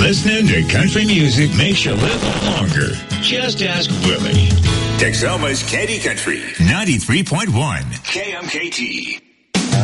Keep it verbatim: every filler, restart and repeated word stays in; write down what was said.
Listening to country music makes you live longer. Just ask Willie. Texoma's Candy Country. ninety-three point one. K M K T.